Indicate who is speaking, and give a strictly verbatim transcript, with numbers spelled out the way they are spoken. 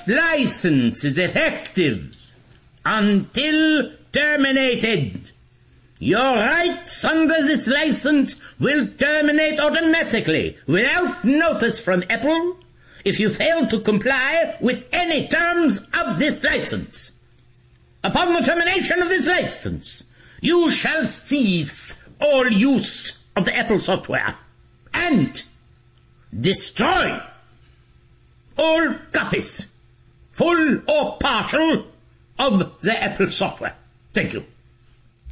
Speaker 1: This license is effective until terminated. Your rights under this license will terminate automatically without notice from Apple if you fail to comply with any terms of this license. Upon the termination of this license, you shall cease all use of the Apple software and destroy all copies, full or partial, of the Apple software. Thank you.